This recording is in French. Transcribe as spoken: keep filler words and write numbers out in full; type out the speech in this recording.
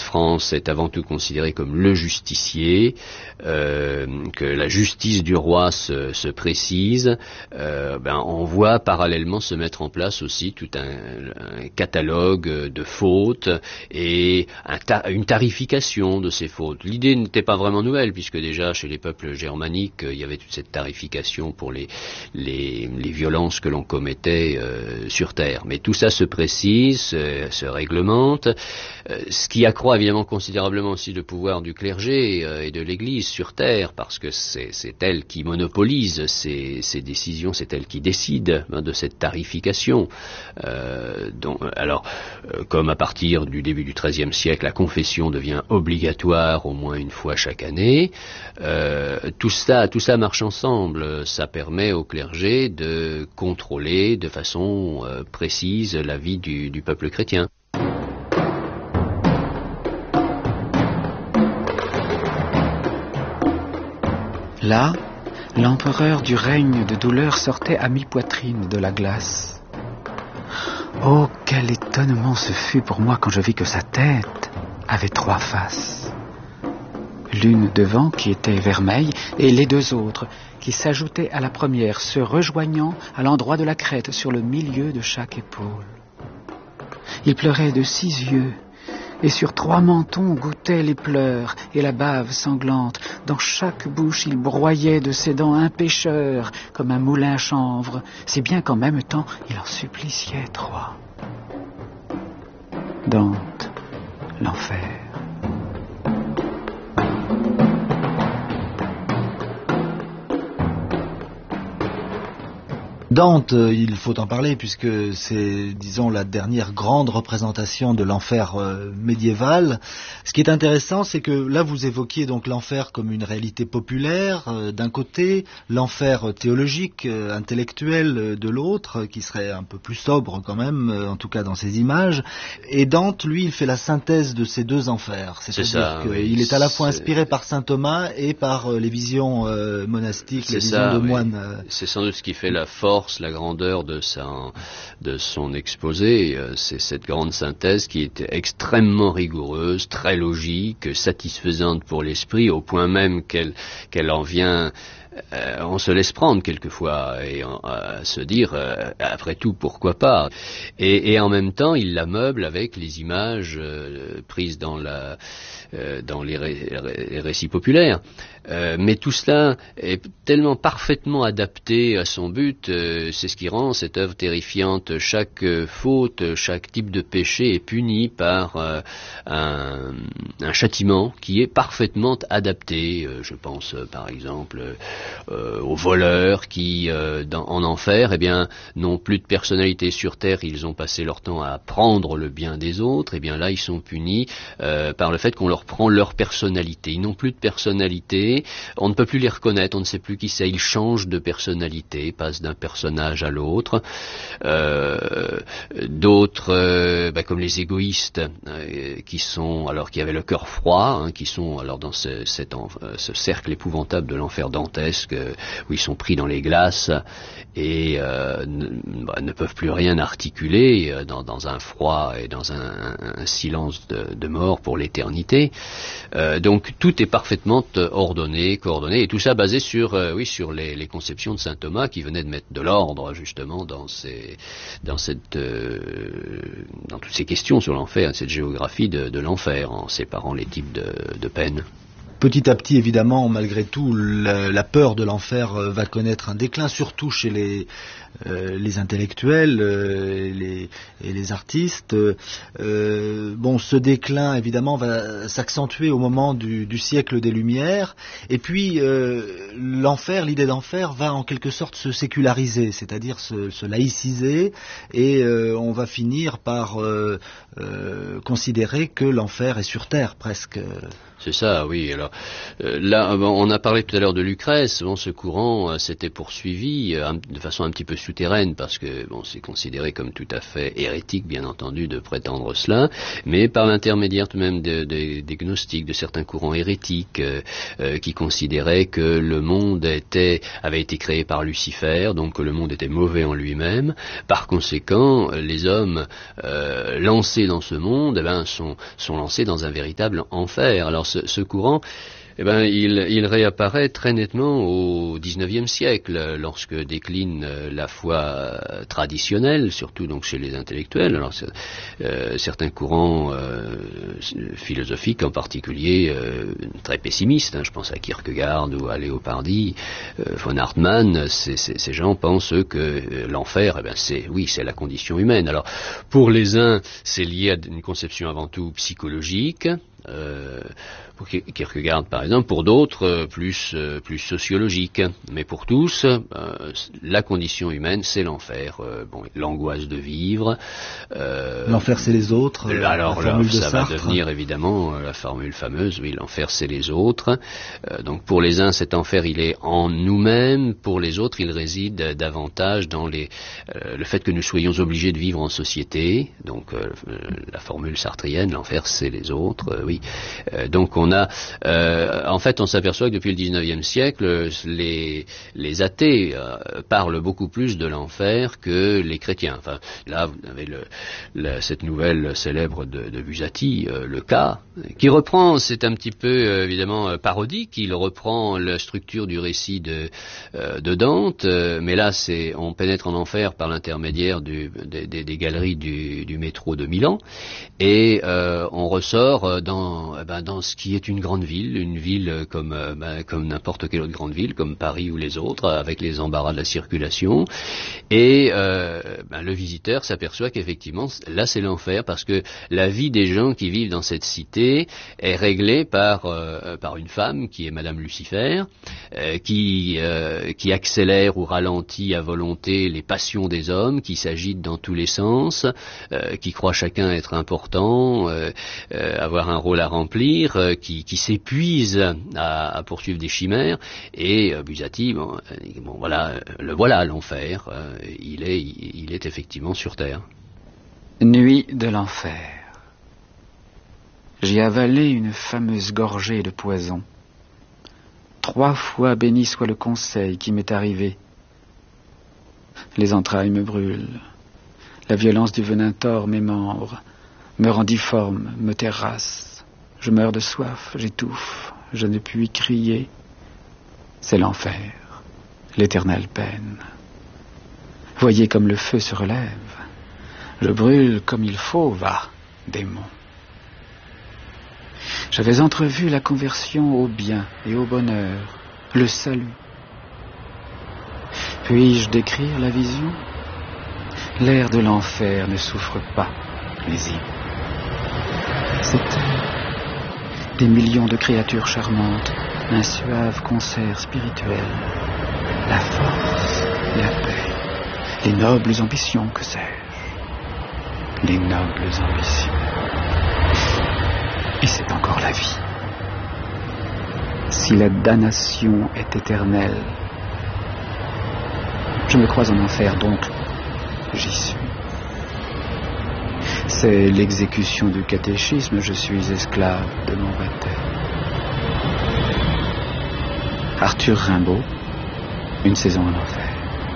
France est avant tout considéré comme le justicier, euh, que la justice du roi se, se précise, euh, ben, on voit parallèlement se mettre en place aussi tout un, un catalogue de fautes et un ta- une tarification de ces fautes. L'idée n'était pas vraiment nouvelle, puisque déjà chez les peuples germaniques, il y avait toute cette tarification pour les, les, les violences que l'on commettait euh, sur terre. Mais tout ça se précise, se, se réglemente, euh, ce qui accroît évidemment considérablement aussi le pouvoir du clergé euh, et de l'Église sur terre, parce que c'est, c'est elle qui monopolise ces, ces décisions, c'est elle qui décide hein, de cette tarification. Euh, donc, alors, euh, comme à partir du début du treizième siècle, la confession devient obligatoire au moins une fois chaque année, euh, tout ça, tout ça marche ensemble. Ça permet au clergé de contrôler de façon euh, précise la vie du, du peuple chrétien. Là, l'empereur du règne de douleur sortait à mi-poitrine de la glace. Oh, quel étonnement ce fut pour moi quand je vis que sa tête avait trois faces. L'une devant qui était vermeille et les deux autres qui s'ajoutaient à la première, se rejoignant à l'endroit de la crête sur le milieu de chaque épaule. Il pleurait de six yeux, et sur trois mentons goûtaient les pleurs et la bave sanglante. Dans chaque bouche il broyait de ses dents un pêcheur, comme un moulin à chanvre, si bien qu'en même temps il en suppliciait trois. Dante, l'enfer. Dante, il faut en parler puisque c'est, disons, la dernière grande représentation de l'enfer euh, médiéval. Ce qui est intéressant, c'est que là, vous évoquiez donc l'enfer comme une réalité populaire euh, d'un côté, l'enfer théologique, euh, intellectuel euh, de l'autre, qui serait un peu plus sobre quand même, euh, en tout cas dans ses images. Et Dante, lui, il fait la synthèse de ces deux enfers. C'est-à-dire qu'il oui, est à la fois inspiré par saint Thomas et par euh, les visions euh, monastiques, les visions ça, de oui. moines. Euh. C'est sans doute ce qui fait la force, la grandeur de, sa, de son exposé, c'est cette grande synthèse qui est extrêmement rigoureuse, très logique, satisfaisante pour l'esprit, au point même qu'elle, qu'elle en vient... Euh, on se laisse prendre quelquefois et on, à se dire euh, après tout pourquoi pas, et, et en même temps il la meuble avec les images euh, prises dans, la, euh, dans les, ré, les récits populaires, euh, mais tout cela est tellement parfaitement adapté à son but, euh, c'est ce qui rend cette œuvre terrifiante. Chaque euh, faute, chaque type de péché est puni par euh, un, un châtiment qui est parfaitement adapté. Euh, je pense euh, par exemple Euh, aux voleurs qui, euh, dans, en enfer, eh bien, n'ont plus de personnalité sur terre, ils ont passé leur temps à prendre le bien des autres, eh bien là, ils sont punis euh, par le fait qu'on leur prend leur personnalité. Ils n'ont plus de personnalité, on ne peut plus les reconnaître, on ne sait plus qui c'est, ils changent de personnalité, passent d'un personnage à l'autre. Euh, d'autres, euh, bah, comme les égoïstes, euh, qui sont, alors qui avaient le cœur froid, hein, qui sont alors dans ce, cet en, ce cercle épouvantable de l'enfer dantesque, où ils sont pris dans les glaces et euh, ne, bah, ne peuvent plus rien articuler euh, dans, dans un froid et dans un, un silence de, de mort pour l'éternité. Euh, donc tout est parfaitement ordonné, coordonné, et tout ça basé sur, euh, oui, sur les, les conceptions de saint Thomas qui venait de mettre de l'ordre justement dans, ces, dans, cette, euh, dans toutes ces questions sur l'enfer, cette géographie de, de l'enfer, en séparant les types de, de peines. Petit à petit, évidemment, malgré tout, la, la peur de l'enfer euh, va connaître un déclin, surtout chez les, euh, les intellectuels euh, et, les, et les artistes. Euh, bon, ce déclin, évidemment, va s'accentuer au moment du, du siècle des Lumières. Et puis, euh, l'enfer, l'idée d'enfer, va en quelque sorte se séculariser, c'est-à-dire se, se laïciser, et euh, on va finir par euh, euh, considérer que l'enfer est sur terre, presque. C'est ça, oui. Alors, Alors euh, là, bon, on a parlé tout à l'heure de Lucrèce. Bon, ce courant euh, s'était poursuivi euh, de façon un petit peu souterraine parce que bon, c'est considéré comme tout à fait hérétique, bien entendu, de prétendre cela, mais par l'intermédiaire tout de même de, de, des gnostiques, de certains courants hérétiques euh, euh, qui considéraient que le monde était avait été créé par Lucifer, donc que le monde était mauvais en lui-même. Par conséquent, les hommes euh, lancés dans ce monde, eh ben, sont, sont lancés dans un véritable enfer. Alors ce, ce courant, eh ben, il, il réapparaît très nettement au dix-neuvième siècle, lorsque décline la foi traditionnelle, surtout donc chez les intellectuels. Alors, euh, certains courants euh, philosophiques, en particulier euh, très pessimistes, hein, je pense à Kierkegaard ou à Leopardi, euh, von Hartmann, ces, ces, ces gens pensent eux, que euh, l'enfer, eh ben, c'est, oui, c'est la condition humaine. Alors, pour les uns, c'est lié à une conception avant tout psychologique. Euh, pour Kierkegaard par exemple, pour d'autres euh, plus euh, plus sociologique, mais pour tous euh, la condition humaine c'est l'enfer, euh, bon, l'angoisse de vivre. Euh, l'enfer c'est les autres. Euh, alors là, ça va Sartre. devenir évidemment euh, la formule fameuse, oui, l'enfer c'est les autres. Euh, donc pour les uns cet enfer il est en nous-mêmes, pour les autres il réside davantage dans les euh, le fait que nous soyons obligés de vivre en société. Donc euh, la formule sartrienne, l'enfer c'est les autres, euh, oui. Euh, donc on a, euh, en fait, on s'aperçoit que depuis le dix-neuvième siècle, les, les athées euh, parlent beaucoup plus de l'enfer que les chrétiens. Enfin, là, vous avez le, le, cette nouvelle célèbre de, de Buzzati, euh, le cas, qui reprend, c'est un petit peu euh, évidemment parodique, il reprend la structure du récit de, euh, de Dante, euh, mais là, c'est, on pénètre en enfer par l'intermédiaire du, des, des, des galeries du, du métro de Milan, et euh, on ressort dans Ben, dans ce qui est une grande ville, une ville comme, ben, comme n'importe quelle autre grande ville, comme Paris ou les autres, avec les embarras de la circulation. Et euh, ben, le visiteur s'aperçoit qu'effectivement, là c'est l'enfer, parce que la vie des gens qui vivent dans cette cité est réglée par, euh, par une femme qui est Madame Lucifer, euh, qui, euh, qui accélère ou ralentit à volonté les passions des hommes, qui s'agitent dans tous les sens, euh, qui croient chacun être important, euh, euh, avoir un rôle à remplir, euh, qui, qui s'épuise à, à poursuivre des chimères, et euh, Buzzati, bon, euh, bon voilà, euh, le voilà l'enfer, euh, il est, il, il est effectivement sur terre. Nuit de l'enfer. J'ai avalé une fameuse gorgée de poison. Trois fois béni soit le conseil qui m'est arrivé. Les entrailles me brûlent, la violence du venin tord mes membres, me rend difforme, me terrasse. Je meurs de soif, j'étouffe, je ne puis crier. C'est l'enfer, l'éternelle peine. Voyez comme le feu se relève. Je brûle comme il faut, va, démon. J'avais entrevu la conversion au bien et au bonheur, le salut. Puis-je décrire la vision? L'air de l'enfer ne souffre pas, les îles. C'était des millions de créatures charmantes, un suave concert spirituel, la force, la paix, les nobles ambitions, que sais-je, les nobles ambitions. Et c'est encore la vie. Si la damnation est éternelle, je me crois en enfer, donc j'y suis. C'est l'exécution du catéchisme, je suis esclave de mon baptême. Arthur Rimbaud, Une saison en enfer.